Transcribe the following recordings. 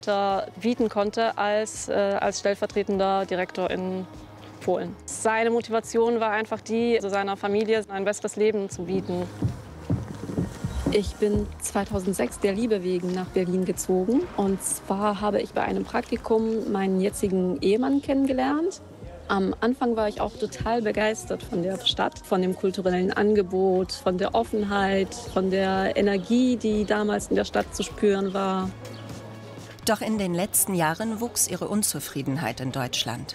bieten konnte als stellvertretender Direktor in Polen. Seine Motivation war einfach die, seiner Familie ein besseres Leben zu bieten. Ich bin 2006 der Liebe wegen nach Berlin gezogen. Und zwar habe ich bei einem Praktikum meinen jetzigen Ehemann kennengelernt. Am Anfang war ich auch total begeistert von der Stadt, von dem kulturellen Angebot, von der Offenheit, von der Energie, die damals in der Stadt zu spüren war. Doch in den letzten Jahren wuchs ihre Unzufriedenheit in Deutschland.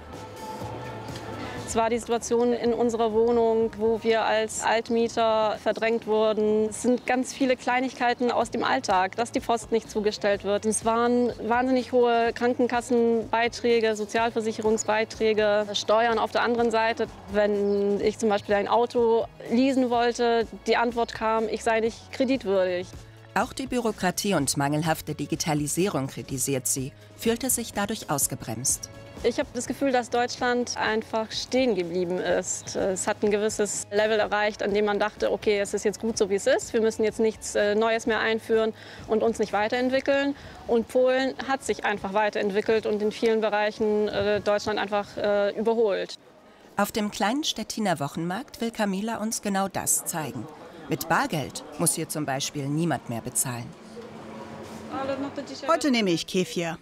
Es war die Situation in unserer Wohnung, wo wir als Altmieter verdrängt wurden. Es sind ganz viele Kleinigkeiten aus dem Alltag, dass die Post nicht zugestellt wird. Es waren wahnsinnig hohe Krankenkassenbeiträge, Sozialversicherungsbeiträge, Steuern auf der anderen Seite. Wenn ich zum Beispiel ein Auto leasen wollte, die Antwort kam, ich sei nicht kreditwürdig. Auch die Bürokratie und mangelhafte Digitalisierung kritisiert sie, fühlte sich dadurch ausgebremst. Ich habe das Gefühl, dass Deutschland einfach stehen geblieben ist. Es hat ein gewisses Level erreicht, an dem man dachte, okay, es ist jetzt gut so, wie es ist. Wir müssen jetzt nichts Neues mehr einführen und uns nicht weiterentwickeln. Und Polen hat sich einfach weiterentwickelt und in vielen Bereichen Deutschland einfach überholt. Auf dem kleinen Stettiner Wochenmarkt will Kamila uns genau das zeigen. Mit Bargeld muss hier zum Beispiel niemand mehr bezahlen. Heute nehme ich Kefir.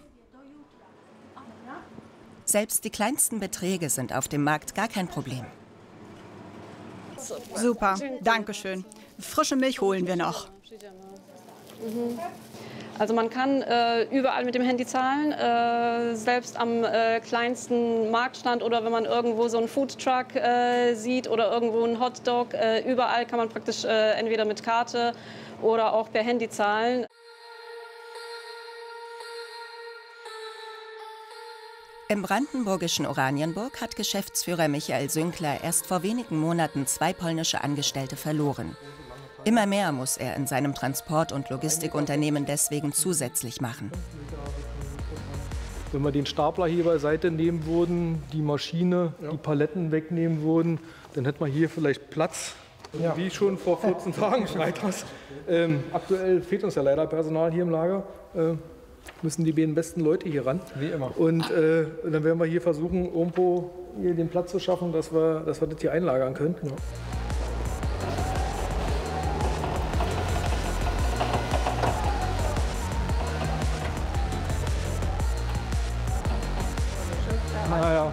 Selbst die kleinsten Beträge sind auf dem Markt gar kein Problem. Super, danke schön. Frische Milch holen wir noch. Also man kann überall mit dem Handy zahlen, selbst am kleinsten Marktstand oder wenn man irgendwo so einen Foodtruck sieht oder irgendwo einen Hotdog. Überall kann man praktisch entweder mit Karte oder auch per Handy zahlen. Im brandenburgischen Oranienburg hat Geschäftsführer Michael Sünkler erst vor wenigen Monaten 2 polnische Angestellte verloren. Immer mehr muss er in seinem Transport- und Logistikunternehmen deswegen zusätzlich machen. Wenn wir den Stapler hier beiseite nehmen würden, die Maschine, die Paletten wegnehmen würden, dann hätten wir hier vielleicht Platz. Ja. Wie schon vor 14 Tagen freitags. Aktuell fehlt uns ja leider Personal hier im Lager. Müssen die beiden besten Leute hier ran. Wie immer. Und dann werden wir hier versuchen, irgendwo hier den Platz zu schaffen, dass wir das hier einlagern können. Ja. Naja.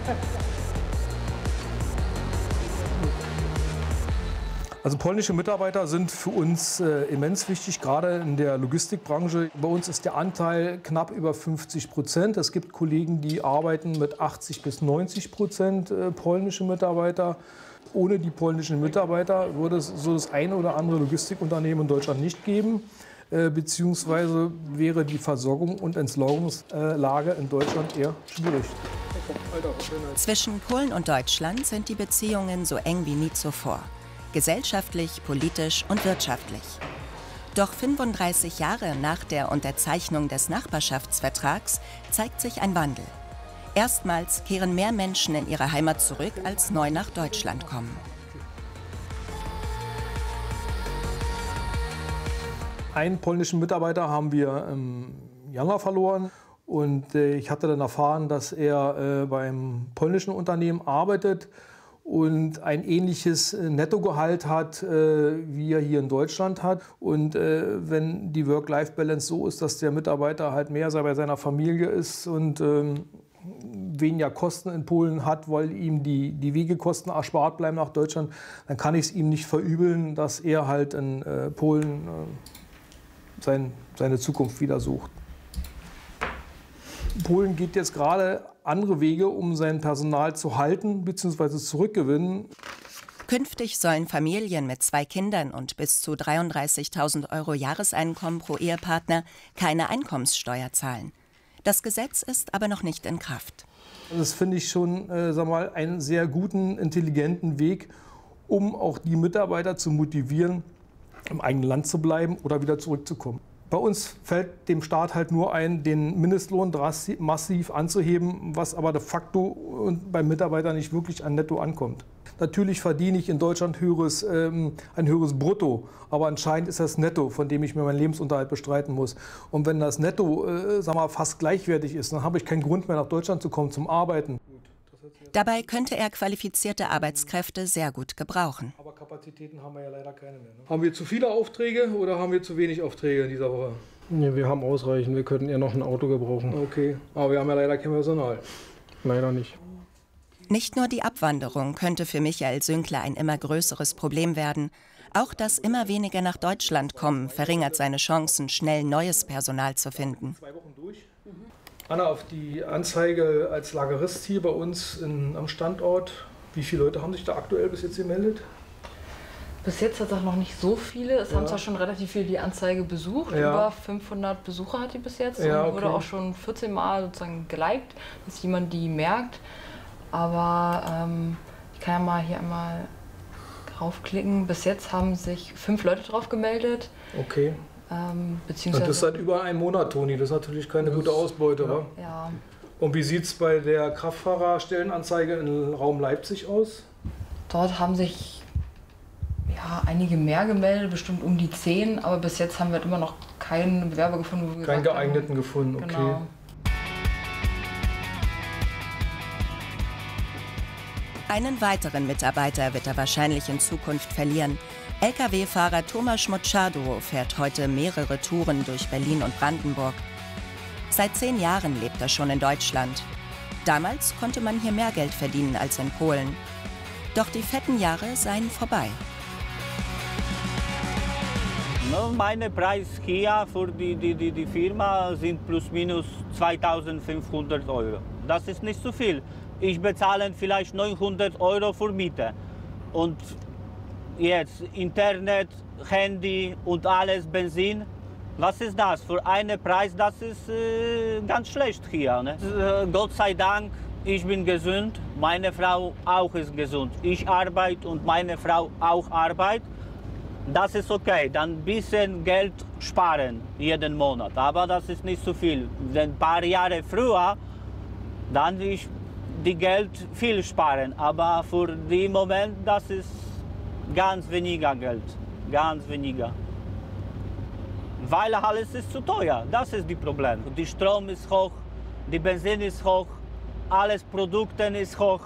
Also polnische Mitarbeiter sind für uns immens wichtig, gerade in der Logistikbranche. Bei uns ist der Anteil knapp über 50%. Es gibt Kollegen, die arbeiten mit 80 bis 90% polnische Mitarbeiter. Ohne die polnischen Mitarbeiter würde es so das eine oder andere Logistikunternehmen in Deutschland nicht geben. Beziehungsweise wäre die Versorgung und Entsorgungslage in Deutschland eher schwierig. Zwischen Polen und Deutschland sind die Beziehungen so eng wie nie zuvor. Gesellschaftlich, politisch und wirtschaftlich. Doch 35 Jahre nach der Unterzeichnung des Nachbarschaftsvertrags zeigt sich ein Wandel. Erstmals kehren mehr Menschen in ihre Heimat zurück, als neu nach Deutschland kommen. Einen polnischen Mitarbeiter haben wir im Januar verloren. Und ich hatte dann erfahren, dass er beim polnischen Unternehmen arbeitet und ein ähnliches Nettogehalt hat, wie er hier in Deutschland hat. Und wenn die Work-Life-Balance so ist, dass der Mitarbeiter halt mehr bei seiner Familie ist und weniger Kosten in Polen hat, weil ihm die Wegekosten erspart bleiben nach Deutschland, dann kann ich es ihm nicht verübeln, dass er halt in Polen seine Zukunft wieder sucht. Polen geht jetzt gerade andere Wege, um sein Personal zu halten bzw. zurückgewinnen. Künftig sollen Familien mit 2 Kindern und bis zu 33.000 € Jahreseinkommen pro Ehepartner keine Einkommenssteuer zahlen. Das Gesetz ist aber noch nicht in Kraft. Das finde ich schon einen sehr guten, intelligenten Weg, um auch die Mitarbeiter zu motivieren, im eigenen Land zu bleiben oder wieder zurückzukommen. Bei uns fällt dem Staat halt nur ein, den Mindestlohn massiv anzuheben, was aber de facto beim Mitarbeiter nicht wirklich an Netto ankommt. Natürlich verdiene ich in Deutschland ein höheres Brutto, aber anscheinend ist das Netto, von dem ich mir meinen Lebensunterhalt bestreiten muss. Und wenn das Netto sagen wir, fast gleichwertig ist, dann habe ich keinen Grund mehr nach Deutschland zu kommen zum Arbeiten. Dabei könnte er qualifizierte Arbeitskräfte sehr gut gebrauchen. Aber Kapazitäten haben wir ja leider keine mehr. Ne? Haben wir zu viele Aufträge oder haben wir zu wenig Aufträge in dieser Woche? Ja, wir haben ausreichend. Wir könnten eher noch ein Auto gebrauchen. Okay, aber wir haben ja leider kein Personal. Leider nicht. Nicht nur die Abwanderung könnte für Michael Sünkler ein immer größeres Problem werden. Auch das immer weniger nach Deutschland kommen verringert seine Chancen, schnell neues Personal zu finden. 2 Wochen durch. Anna, auf die Anzeige als Lagerist hier bei uns am Standort, wie viele Leute haben sich da aktuell bis jetzt gemeldet? Bis jetzt hat es auch noch nicht so viele. Es haben zwar schon relativ viele die Anzeige besucht. Über 500 Besucher hat die bis jetzt. Und wurde auch schon 14 Mal sozusagen geliked, dass jemand die merkt. Aber ich kann ja mal hier einmal draufklicken. Bis jetzt haben sich 5 Leute drauf gemeldet. Okay. Beziehungsweise das ist seit über einem Monat, Toni. Das ist natürlich keine gute Ausbeute, wa? Ja. Und wie sieht es bei der Kraftfahrerstellenanzeige im Raum Leipzig aus? Dort haben sich einige mehr gemeldet, bestimmt um die 10. Aber bis jetzt haben wir immer noch keinen Bewerber gefunden. Wo wir keinen geeigneten gefunden, okay. Genau. Einen weiteren Mitarbeiter wird er wahrscheinlich in Zukunft verlieren. Lkw-Fahrer Thomas Mocciardo fährt heute mehrere Touren durch Berlin und Brandenburg. Seit 10 Jahren lebt er schon in Deutschland. Damals konnte man hier mehr Geld verdienen als in Polen. Doch die fetten Jahre seien vorbei. Mein Preis hier für die Firma sind plus minus 2.500 €. Das ist nicht so viel. Ich bezahle vielleicht 900 € für Miete. Und jetzt Internet, Handy und alles, Benzin. Was ist das? Für einen Preis, das ist ganz schlecht hier. Ne? Gott sei Dank, ich bin gesund, meine Frau auch ist gesund. Ich arbeite und meine Frau auch arbeitet. Das ist okay, dann ein bisschen Geld sparen jeden Monat. Aber das ist nicht so viel. Denn ein paar Jahre früher, dann ich die Geld viel sparen. Aber für den Moment, das ist ganz weniger Geld, ganz weniger. Weil alles ist zu teuer, das ist das Problem. Die Strom ist hoch, die Benzin ist hoch, alles Produkte ist hoch.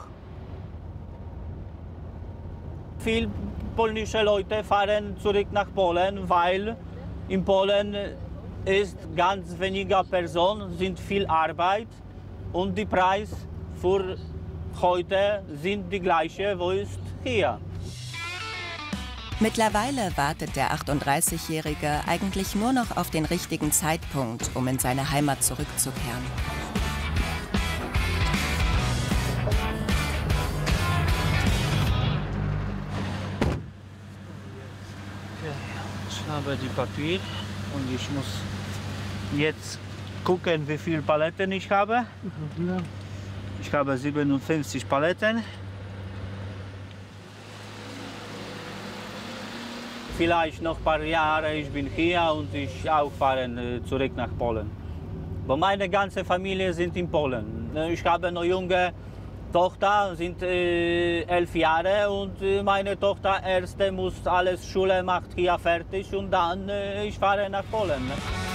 Viele polnische Leute fahren zurück nach Polen, weil in Polen ist ganz weniger Personen, sind viel Arbeit und die Preise für heute sind die gleiche, wo ist hier. Mittlerweile wartet der 38-Jährige eigentlich nur noch auf den richtigen Zeitpunkt, um in seine Heimat zurückzukehren. Ich habe die Papier und ich muss jetzt gucken, wie viele Paletten ich habe. Ich habe 57 Paletten. Vielleicht noch ein paar Jahre, ich bin hier und ich auch fahre zurück nach Polen. Aber meine ganze Familie sind in Polen. Ich habe eine junge Tochter, sind 11 Jahre und meine Tochter erste muss alles Schule macht hier fertig und dann ich fahre nach Polen.